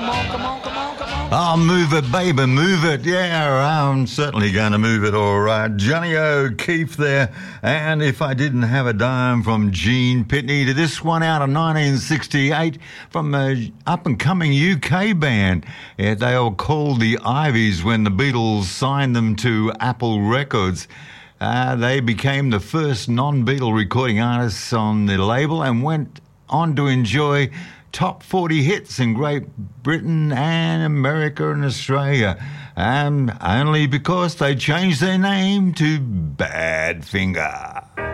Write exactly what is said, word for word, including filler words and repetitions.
come on, come on, come on, come on. Oh, move it, baby, move it. Yeah, I'm certainly going to move it, all right. Johnny O'Keefe there. And If I Didn't Have a Dime from Gene Pitney, to this one out of nineteen sixty-eight from an up-and-coming U K band. Yeah, they were called the Ivies when the Beatles signed them to Apple Records. Uh, they became the first non-Beatle recording artists on the label and went on to enjoy top forty hits in Great Britain and America and Australia, and only because they changed their name to Badfinger.